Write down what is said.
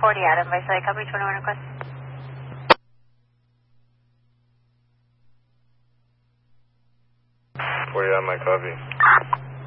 40 Adam, by side, copy 21 request. Adam, my copy.